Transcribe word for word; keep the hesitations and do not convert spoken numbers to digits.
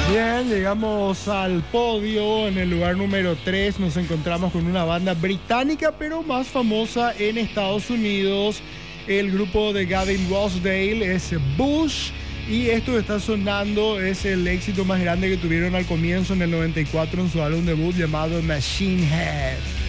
Bien, llegamos al podio. En el lugar número tres nos encontramos con una banda británica, pero más famosa en Estados Unidos. El grupo de Gavin Rossdale es Bush. Y esto que está sonando es el éxito más grande que tuvieron al comienzo en el noventa y cuatro en su álbum debut llamado Machine Head.